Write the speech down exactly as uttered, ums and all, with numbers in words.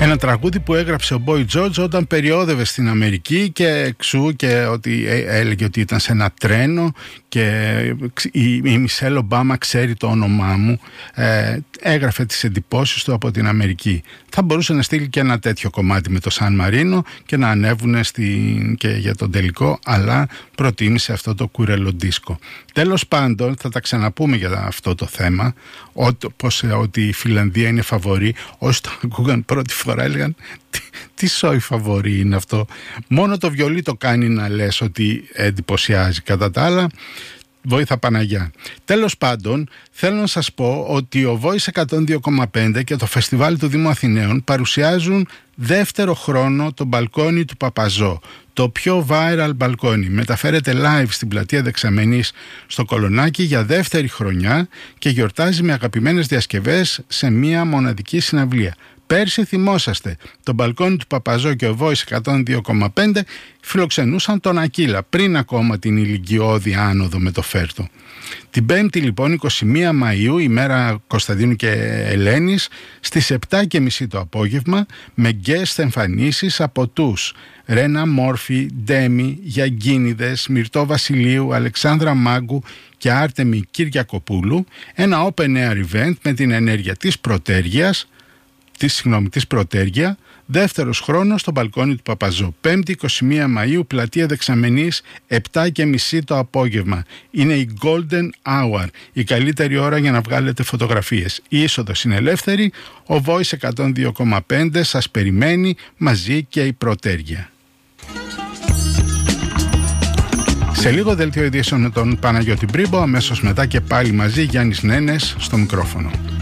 Ένα τραγούδι που έγραψε ο Boy George όταν περιόδευε στην Αμερική και εξού και ότι έλεγε ότι ήταν σε ένα τρένο και η Μισελ Ομπάμα ξέρει το όνομά μου. Ε, έγραφε τις εντυπώσεις του από την Αμερική. Θα μπορούσε να στείλει και ένα τέτοιο κομμάτι με το Σαν Μαρίνο και να ανέβουν στην, και για τον τελικό, αλλά προτίμησε αυτό το κουρελοντίσκο. Τέλος πάντων, θα τα ξαναπούμε για αυτό το θέμα, ότι, πως, ότι η Φιλανδία είναι φαβορή. Όσοι το ακούγαν πρώτη φορά έλεγαν τι, τι σόι φαβορή είναι αυτό. Μόνο το βιολί το κάνει να λες ότι εντυπωσιάζει. Κατά τα άλλα, Βόηθα Παναγιά. Τέλος πάντων, θέλω να σας πω ότι ο Voice εκατόν δύο κόμμα πέντε και το Φεστιβάλ του Δήμου Αθηναίων παρουσιάζουν δεύτερο χρόνο το μπαλκόνι του Παπαζό. Το πιο viral μπαλκόνι μεταφέρεται live στην πλατεία Δεξαμενής στο Κολονάκι για δεύτερη χρονιά και γιορτάζει με αγαπημένες διασκευές σε μία μοναδική συναυλία. Πέρσι, θυμόσαστε, το μπαλκόνι του Παπαζό και ο Voice εκατόν δύο κόμμα πέντε φιλοξενούσαν τον Ακύλα πριν ακόμα την ηλικιώδη άνοδο με το Φέρτο. Την Πέμπτη λοιπόν, εικοστή πρώτη Μαΐου, ημέρα Κωνσταντίνου και Ελένης, στις επτά και μισή το απόγευμα, με guest εμφανίσεις από τους Ρένα Μόρφη, Ντέμι, Γιαγκίνιδες, Μυρτώ Βασιλείου, Αλεξάνδρα Μάγκου και Άρτεμι Κυριακοπούλου, ένα open air event με την ενέργεια της Πρωτέργειας, της, συγγνώμη, της Πρωτέργεια, δεύτερος χρόνος στο μπαλκόνι του Παπαζό. Πέμπτη εικοστή πρώτη Μαΐου, πλατεία Δεξαμενής, επτά και μισή το απόγευμα. Είναι η Golden Hour, η καλύτερη ώρα για να βγάλετε φωτογραφίες. Η είσοδος είναι ελεύθερη, ο Voice εκατόν δύο κόμμα πέντε σας περιμένει, μαζί και η Πρωτέργεια. Σε λίγο δελτίο ειδήσεων με τον Παναγιώτη Μπρίμπο, αμέσως μετά και πάλι μαζί Γιάννης Νένες στο μικρόφωνο.